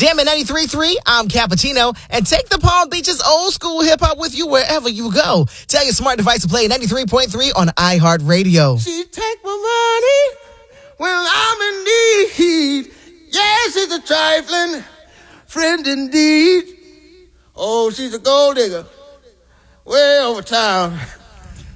Jam at 93.3, I'm Cappuccino, and take the Palm Beaches old school hip hop with you wherever you go. Tell your smart device to play 93.3 on iHeartRadio. She take my money when I'm in need. Yes, she's a trifling friend indeed. Oh, she's a gold digger way over town.